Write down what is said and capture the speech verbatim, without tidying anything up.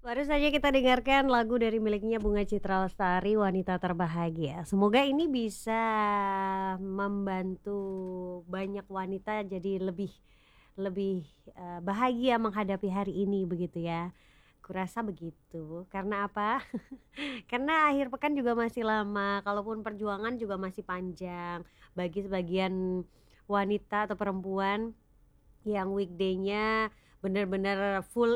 Baru saja kita dengarkan lagu dari miliknya Bunga Citra Lestari, Wanita Terbahagia. Semoga ini bisa membantu banyak wanita jadi lebih lebih, eee, bahagia menghadapi hari ini begitu ya. Kurasa begitu. Karena apa? Karena akhir pekan juga masih lama, kalaupun perjuangan juga masih panjang. Bagi sebagian wanita atau perempuan yang weekday-nya benar-benar full